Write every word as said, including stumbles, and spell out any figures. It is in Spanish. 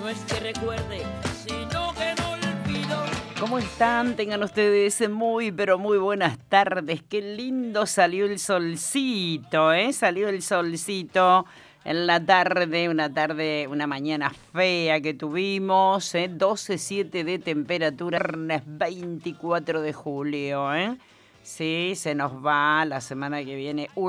no es que recuerde, sino que no olvido. ¿Cómo están? Tengan ustedes muy, pero muy buenas tardes. Qué lindo salió el solcito, ¿eh? Salió el solcito en la tarde, una tarde, una mañana fea que tuvimos, ¿eh? doce coma siete de temperatura, viernes veinticuatro de julio, ¿eh? Sí, se nos va la semana que viene.